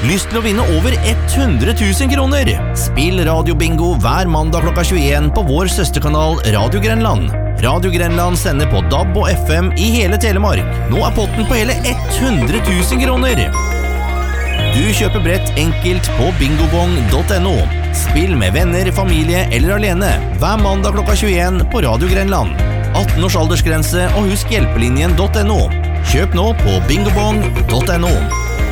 Lyst til å vinne over 100 000 kroner? Spill radiobingo hver mandag klokka 21 på vår søsterkanal Radio Grenland. Radio Grenland sender på DAB og FM i hele Telemark. Nå er potten på hele 100 000 kroner. Du kjøper brett enkelt på bingobong.no. Spill med venner, familie eller alene hver mandag klokka 21 på Radio Grenland. 18 års aldersgrense og husk hjelpelinjen.no. Kjøp nå på bingobong.no.